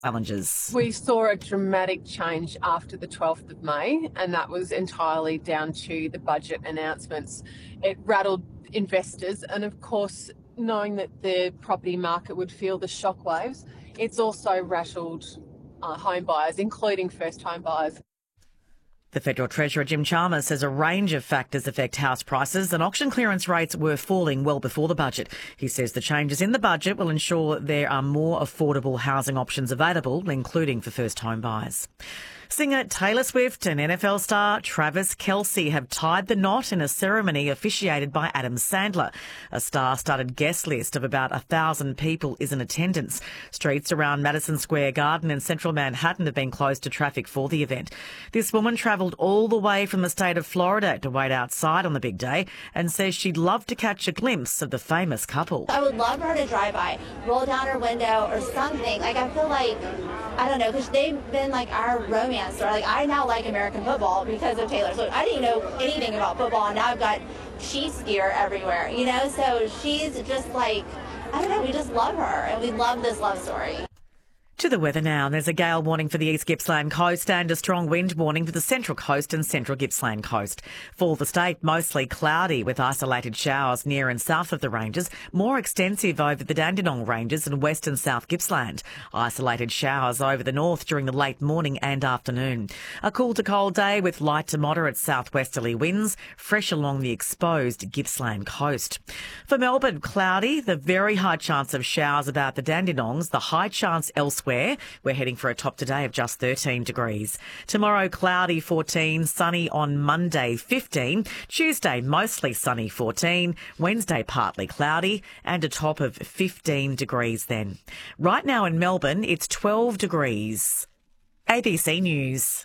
challenges. We saw a dramatic change after the 12th of May, and that was entirely down to the budget announcements. It rattled investors, and of course, knowing that the property market would feel the shockwaves, it's also rattled home buyers, including first home buyers. The Federal Treasurer Jim Chalmers says a range of factors affect house prices and auction clearance rates were falling well before the budget. He says the changes in the budget will ensure there are more affordable housing options available, including for first home buyers. Singer Taylor Swift and NFL star Travis Kelce have tied the knot in a ceremony officiated by Adam Sandler. A star-studded guest list of about 1,000 people is in attendance. Streets around Madison Square Garden in central Manhattan have been closed to traffic for the event. This woman travelled all the way from the state of Florida to wait outside on the big day and says she'd love to catch a glimpse of the famous couple. I would love her to drive by, roll down her window or something. Like, I feel like, I don't know, because they've been like our romance story. Like, I now like American football because of Taylor Swift. I didn't know anything about football, and now I've got Chiefs gear everywhere, you know? So she's just like, I don't know, we just love her, and we love this love story. To the weather now. There's a gale warning for the East Gippsland coast and a strong wind warning for the Central Coast and Central Gippsland coast. For the state, mostly cloudy with isolated showers near and south of the ranges, more extensive over the Dandenong ranges and west and south Gippsland. Isolated showers over the north during the late morning and afternoon. A cool to cold day with light to moderate southwesterly winds, fresh along the exposed Gippsland coast. For Melbourne, cloudy, the very high chance of showers about the Dandenongs, the high chance elsewhere. We're heading for a top today of just 13 degrees. Tomorrow, cloudy 14, sunny on Monday 15, Tuesday mostly sunny 14, Wednesday partly cloudy and a top of 15 degrees then. Right now in Melbourne, it's 12 degrees. ABC News.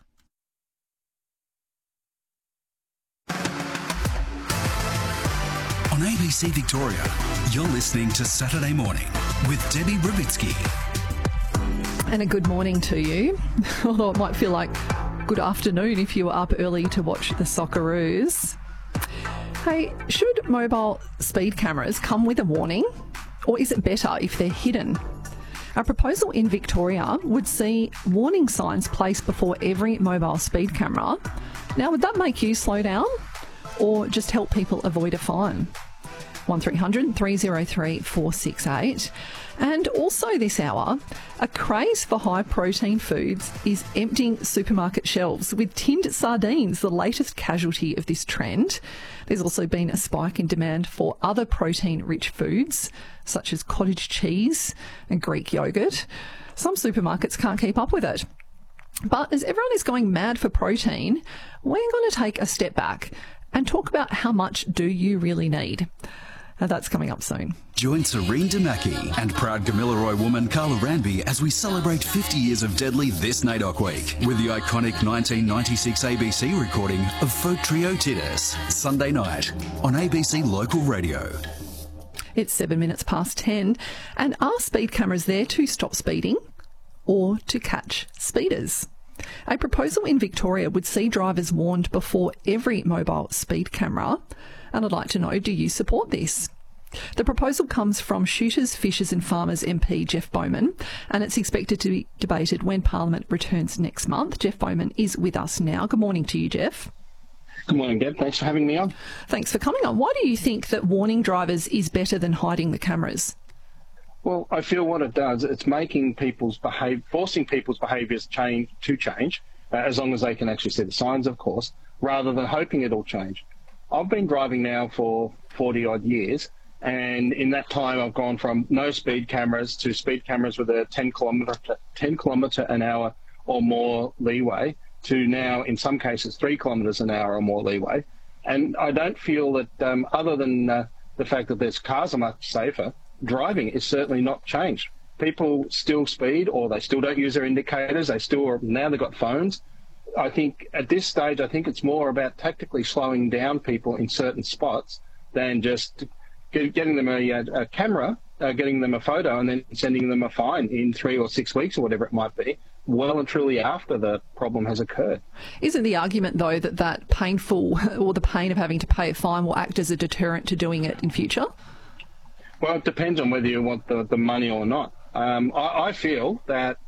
On ABC Victoria, you're listening to Saturday Morning with Debbie Rubitsky. And a good morning to you, although it might feel like good afternoon if you were up early to watch the Socceroos. Hey, should mobile speed cameras come with a warning, or is it better if they're hidden? A proposal in Victoria would see warning signs placed before every mobile speed camera. Now, would that make you slow down or just help people avoid a fine? 1300 303 468. And also this hour, a craze for high-protein foods is emptying supermarket shelves, with tinned sardines the latest casualty of this trend. There's also been a spike in demand for other protein-rich foods, such as cottage cheese and Greek yogurt. Some supermarkets can't keep up with it. But as everyone is going mad for protein, we're going to take a step back and talk about how much do you really need. Now, that's coming up soon. Join Serene Damaki and proud Gamilaroi woman Carla Ranby as we celebrate 50 years of Deadly this NAIDOC week with the iconic 1996 ABC recording of Folk Trio Titus, Sunday night on ABC Local Radio. It's 7 minutes past 10. And are speed cameras there to stop speeding or to catch speeders? A proposal in Victoria would see drivers warned before every mobile speed camera. And I'd like to know, do you support this? The proposal comes from Shooters, Fishers and Farmers MP Jeff Bowman, and it's expected to be debated when Parliament returns next month. Jeff Bowman is with us now. Good morning to you, Jeff. Good morning, Deb. Thanks for having me on. Thanks for coming on. Why do you think that warning drivers is better than hiding the cameras? Well, I feel what it does, it's making forcing people's behaviours to change, as long as they can actually see the signs, of course, rather than hoping it'll change. I've been driving now for 40-odd years, and in that time I've gone from no speed cameras to speed cameras with a 10 kilometre an hour or more leeway to now, in some cases, 3 kilometres an hour or more leeway. And I don't feel that, other than the fact that there's cars are much safer, driving is certainly not changed. People still speed, or they still don't use their indicators. Now they've got phones. I think at this stage, it's more about tactically slowing down people in certain spots than just getting them a camera, getting them a photo and then sending them a fine in 3 or 6 weeks or whatever it might be, well and truly after the problem has occurred. Isn't the argument, though, that painful or the pain of having to pay a fine will act as a deterrent to doing it in future? Well, it depends on whether you want the money or not. I feel that